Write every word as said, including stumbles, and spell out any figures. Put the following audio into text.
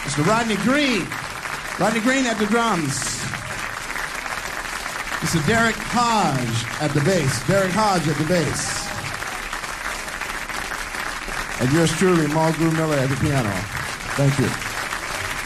Mister Rodney Green. Rodney Green at the drums. Mister Derek Hodge at the bass. Derek Hodge at the bass. And yours truly, Mulgrew Miller at the piano. Thank you.